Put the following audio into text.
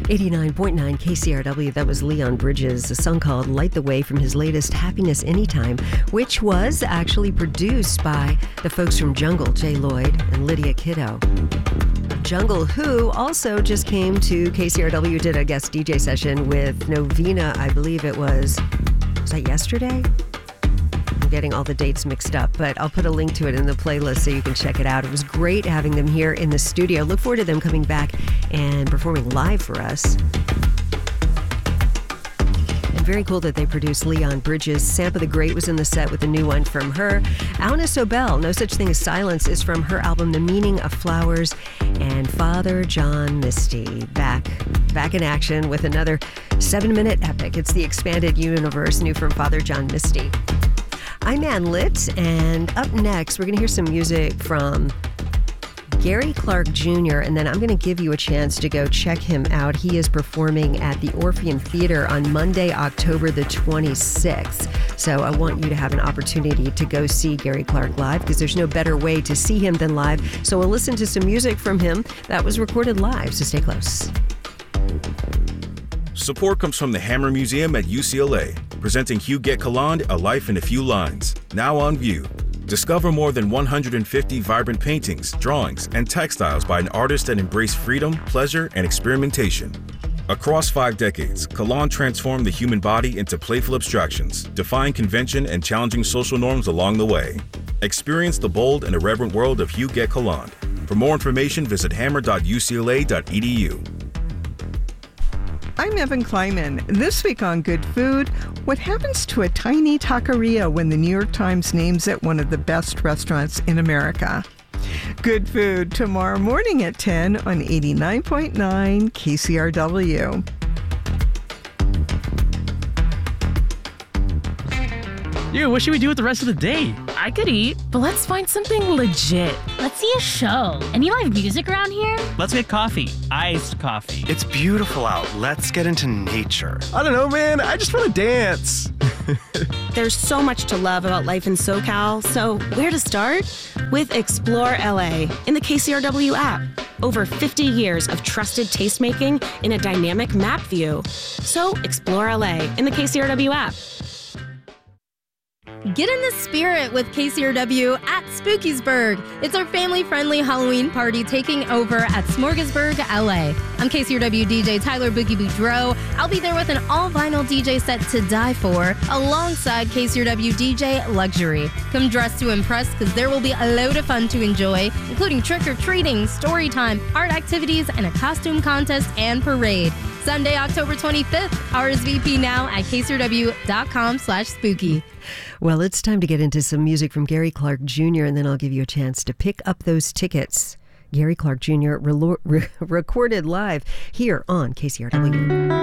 89.9 KCRW, that was Leon Bridges, a song called Light the Way from his latest Happiness Anytime, which was actually produced by the folks from Jungle, Jay Lloyd and Lydia Kiddo. Jungle, who also just came to KCRW, did a guest DJ session with Novena, I believe it was that yesterday? I'm getting all the dates mixed up, but I'll put a link to it in the playlist so you can check it out. It was great having them here in the studio. Look forward to them coming back and performing live for us. And very cool that they produced Leon Bridges. Sampa the Great was in the set with a new one from her. Auna Sobel, No Such Thing as Silence, is from her album The Meaning of Flowers. And Father John Misty back in action with another 7-minute epic. It's the Expanded Universe, new from Father John Misty. I'm Ann Litt, and up next, we're going to hear some music from Gary Clark Jr., and then I'm going to give you a chance to go check him out. He is performing at the Orpheum Theater on Monday, October the 26th. So I want you to have an opportunity to go see Gary Clark live, because there's no better way to see him than live. So we'll listen to some music from him that was recorded live, so stay close. Support comes from the Hammer Museum at UCLA, presenting Huguette Caland, A Life in a Few Lines, now on view. Discover more than 150 vibrant paintings, drawings, and textiles by an artist that embraced freedom, pleasure, and experimentation. Across 5 decades, Caland transformed the human body into playful abstractions, defying convention and challenging social norms along the way. Experience the bold and irreverent world of Huguette Caland. For more information, visit hammer.ucla.edu. I'm Evan Kleiman. This week on Good Food, what happens to a tiny taqueria when the New York Times names it one of the best restaurants in America? Good Food tomorrow morning at 10 on 89.9 KCRW. Dude, what should we do with the rest of the day? I could eat, but let's find something legit. Let's see a show. Any live music around here? Let's get coffee. Iced coffee. It's beautiful out. Let's get into nature. I don't know, man. I just want to dance. There's so much to love about life in SoCal, so where to start? With Explore LA in the KCRW app. Over 50 years of trusted tastemaking in a dynamic map view. So Explore LA in the KCRW app. Get in the spirit with KCRW at Spookiesburg. It's our family-friendly Halloween party taking over at Smorgasburg, LA. I'm KCRW DJ Tyler Boogie Boudreau. I'll be there with an all-vinyl DJ set to die for, alongside KCRW DJ Luxury. Come dressed to impress, because there will be a load of fun to enjoy, including trick-or-treating, story time, art activities, and a costume contest and parade. Sunday, October 25th. RSVP now at kcrw.com/spooky. Well, it's time to get into some music from Gary Clark Jr., and then I'll give you a chance to pick up those tickets. Gary Clark Jr. recorded live here on KCRW.